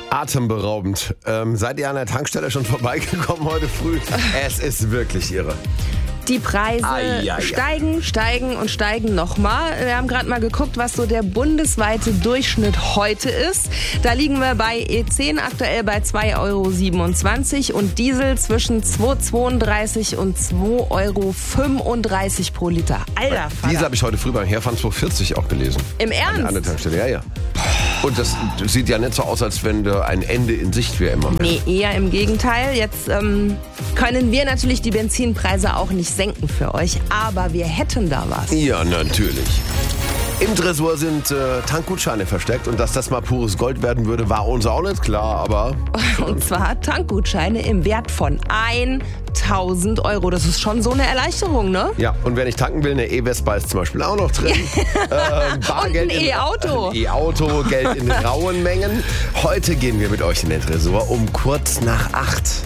Atemberaubend. Seid ihr an der Tankstelle schon vorbeigekommen heute früh? Es ist wirklich irre. Die Preise steigen nochmal. Wir haben gerade mal geguckt, was so der bundesweite Durchschnitt heute ist. Da liegen wir bei E10 aktuell bei 2,27 € und Diesel zwischen 2,32 und 2,35 € pro Liter. Alter Vater. Diese habe ich heute früh beim Herfahren 2,40 auch gelesen. Im Ernst? An der Tankstelle, ja. Und das sieht ja nicht so aus, als wenn da ein Ende in Sicht wäre immer mehr. Nee, eher im Gegenteil. Jetzt können wir natürlich die Benzinpreise auch nicht senken für euch, aber wir hätten da was. Ja, natürlich. Im Tresor sind Tankgutscheine versteckt und dass das mal pures Gold werden würde, war uns auch nicht klar, aber... Und zwar Tankgutscheine im Wert von 1.000 €. Das ist schon so eine Erleichterung, ne? Ja, und wer nicht tanken will, eine E-Vespa ist zum Beispiel auch noch drin. Bargeld und ein E-Auto. E-Auto, Geld in rauen Mengen. Heute gehen wir mit euch in den Tresor um kurz nach 8.